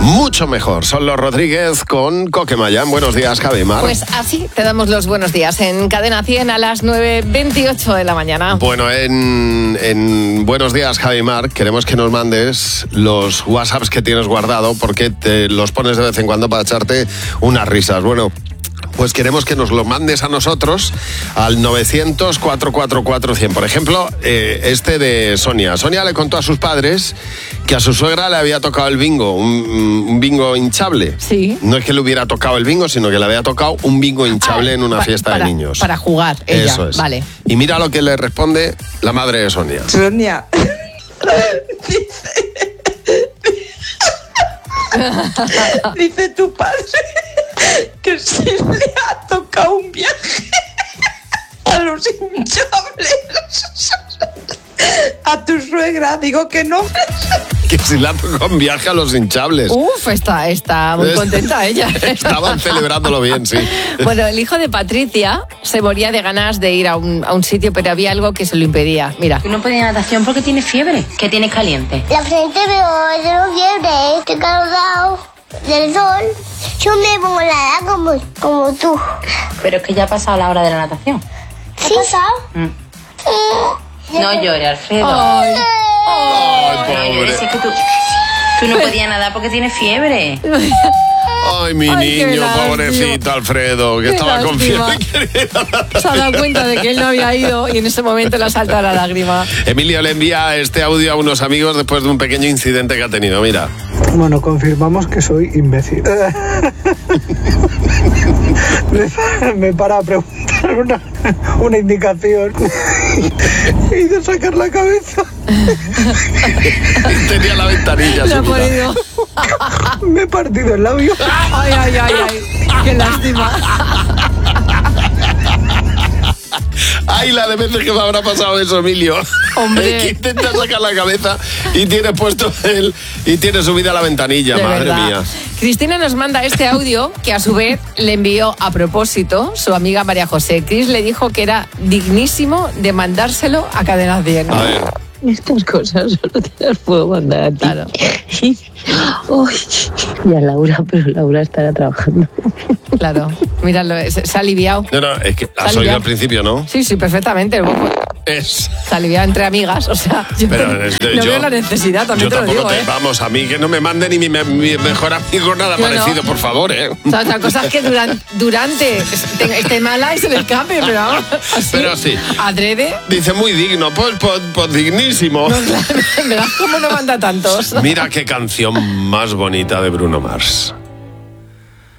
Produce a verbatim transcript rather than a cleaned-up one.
mucho mejor. Son los Rodríguez con Coquemaya. Buenos días, Javi Mar. Pues así te damos los buenos días en Cadena cien a las nueve veintiocho de la mañana. Bueno, en, en Buenos días, Javi Mar, queremos que nos mandes los WhatsApps que tienes guardado porque te los pones de vez en cuando para echarte unas risas. Bueno, pues queremos que nos lo mandes a nosotros al novecientos, cuatrocientos cuarenta y cuatro, cien. Por ejemplo, eh, este de Sonia. Sonia le contó a sus padres que a su suegra le había tocado el bingo, un, un bingo hinchable. Sí. No es que le hubiera tocado el bingo, sino que le había tocado un bingo hinchable ah, en una pa- fiesta para, de niños. Para jugar, ella. Eso es. Vale. Y mira lo que le responde la madre de Sonia. Sonia. Dice... Dice tu padre que si le ha tocado un viaje a los hinchables. A tu suegra, digo que no. Que si le ha tocado un viaje a los hinchables. Uf, está, está muy contenta ella. Estaban celebrándolo bien, sí. Bueno, el hijo de Patricia se moría de ganas de ir a un, a un sitio, pero había algo que se lo impedía. Mira. Tú no puedes ir a natación porque tienes fiebre. ¿Qué tienes caliente? La frente me tengo fiebre, estoy cansado del sol. Yo me pongo a nadar como, como tú. Pero es que ya ha pasado la hora de la natación. ¿Ha pasado? Mm. Sí. No llores, Alfredo. Ay, Ay, No pobre. llores, es que tú, tú no podías nadar porque tienes fiebre. Ay, mi Ay, qué niño, lástima. pobrecito Alfredo, que Qué estaba con lástima. fiebre. se ha dado cuenta de que él no había ido y en ese momento le ha saltado la lágrima. Emilio le envía este audio a unos amigos después de un pequeño incidente que ha tenido. Mira. Bueno, confirmamos que soy imbécil. me, me para a preguntar una, una indicación y de sacar la cabeza. Tenía la ventanilla. Le ha subida. podido. Me he partido el labio. Ay, ay, ay, ay. Qué lástima. Ay, la de veces que me habrá pasado eso, Emilio. Hombre. Que intenta sacar la cabeza y tiene puesto el y tiene subida la ventanilla, De madre verdad. mía. Cristina nos manda este audio que a su vez le envió a propósito su amiga María José. Cris le dijo que era dignísimo de mandárselo a Cadena cien. A ver. Estas cosas solo te las puedo mandar a ti. Claro. Uy, y a Laura, pero Laura estará trabajando. Claro, míralo, se, se ha aliviado. No, no, es que has Sale oído ya. al principio, ¿no? Sí, sí, perfectamente. Es. Se ha aliviado entre amigas, o sea, yo Pero no es- no yo- veo la necesidad, también Yo te lo tampoco digo, te. ¿eh? Vamos, a mí que no me mande ni mi, me- mi mejor amigo nada Yo no. parecido, por favor, ¿eh? O sea, otra cosa es que durante, durante esté, esté mala y se le escape, pero vamos, así, Pero sí. adrede, Dice muy digno, pues, pues, pues dignísimo. ¿verdad? ¿Cómo no manda tantos? Mira qué canción más bonita de Bruno Mars.